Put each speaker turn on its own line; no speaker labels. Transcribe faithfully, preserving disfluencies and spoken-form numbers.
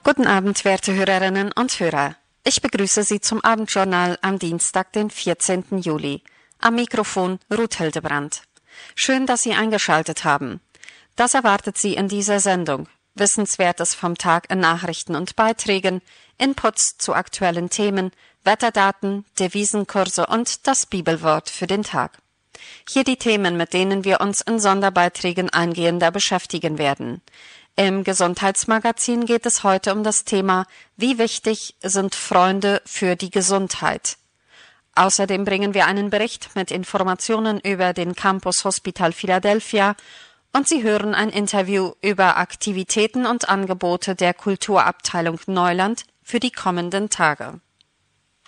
Guten Abend, werte Hörerinnen und Hörer. Ich begrüße Sie zum Abendjournal am Dienstag, den vierzehnten Juli. Am Mikrofon Ruth Hildebrand. Schön, dass Sie eingeschaltet haben. Das erwartet Sie in dieser Sendung. Wissenswertes vom Tag in Nachrichten und Beiträgen, Inputs zu aktuellen Themen, Wetterdaten, Devisenkurse und das Bibelwort für den Tag. Hier die Themen, mit denen wir uns in Sonderbeiträgen eingehender beschäftigen werden. Im Gesundheitsmagazin geht es heute um das Thema Wie wichtig sind Freunde für die Gesundheit? Außerdem bringen wir einen Bericht mit Informationen über den Campus Hospital Philadelphia und Sie hören ein Interview über Aktivitäten und Angebote der Kulturabteilung Neuland für die kommenden Tage.